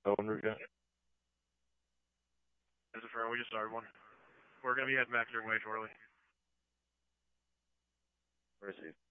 tow en route yet? As a firm, we just started one. We're going to be heading back your way shortly. Where is he?